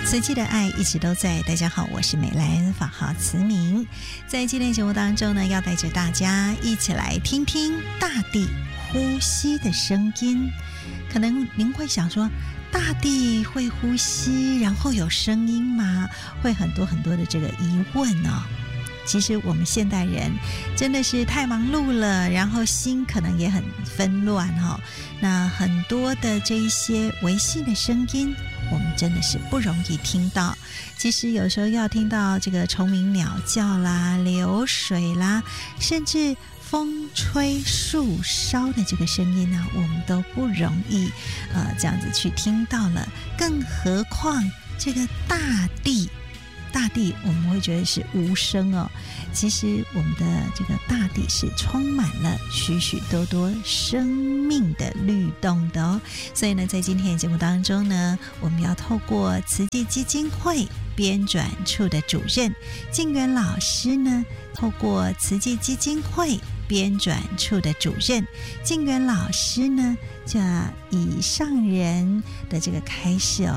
慈济的爱一直都在。大家好，我是美兰，法号慈明。在今天节目当中呢，要带着大家一起来听听大地呼吸的声音。可能您会想说，大地会呼吸，然后有声音吗？会很多的这个疑问哦。其实我们现代人真的是太忙碌了，然后心可能也很纷乱哦。那很多的这一些微细的声音，我们真的是不容易听到。其实有时候要听到这个虫鸣鸟叫啦、流水啦，甚至风吹树梢的这个声音呢，我们都不容易这样子去听到了。更何况这个大地我们会觉得是无声哦，其实我们的这个大地是充满了许许多多生命的律动的哦。所以呢，在今天的节目当中呢，我们要透过慈济基金会编转处的主任静远老师呢，透过慈济基金会编转处的主任静远老师呢，就以上人的这个开示哦，